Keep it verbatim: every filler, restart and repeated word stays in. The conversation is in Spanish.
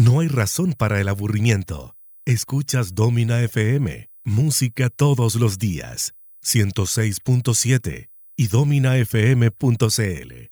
No hay razón para el aburrimiento. Escuchas Domina F M, música todos los días, ciento seis punto siete y domina f m punto c l.